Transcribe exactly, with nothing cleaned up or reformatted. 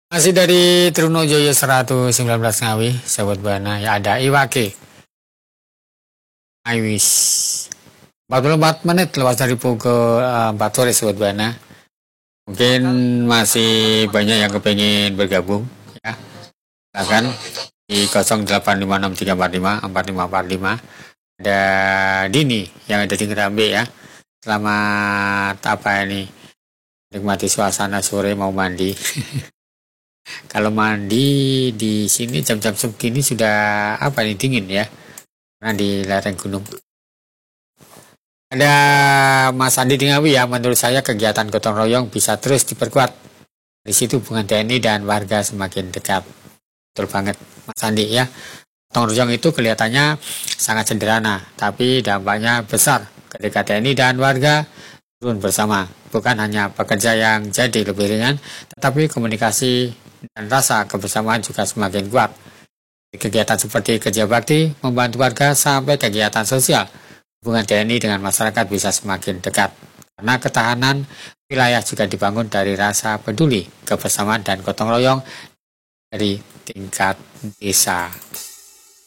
Masih dari Trunojoyo seratus sembilan belas Ngawi, sahabat Bana. Ya ada Iwake. I wish. empat puluh empat menit lepas dari pukul uh, empat sore, sahabat Bana. Mungkin masih banyak yang kepengen bergabung, ya. Silakan di nol delapan lima enam tiga empat lima empat lima empat lima. Ada Dini yang ada di Ngerambe, ya. Selamat apa ini? Nikmati suasana sore mau mandi. Kalau mandi di sini jam-jam segini sudah apa nih, dingin ya, karena di lereng gunung. Ada Mas Andi di Ngawi, ya. Menurut saya kegiatan gotong royong bisa terus diperkuat. Di situ hubungan T N I dan warga semakin dekat. Betul banget Mas Andi, ya. Gotong royong itu kelihatannya sangat sederhana, tapi dampaknya besar ketika T N I dan warga turun bersama. Bukan hanya pekerja yang jadi lebih ringan, tetapi komunikasi dan rasa kebersamaan juga semakin kuat. Kegiatan seperti kerja bakti, membantu warga, sampai kegiatan sosial, hubungan T N I dengan masyarakat bisa semakin dekat. Karena ketahanan wilayah juga dibangun dari rasa peduli, kebersamaan, dan gotong royong dari tingkat desa.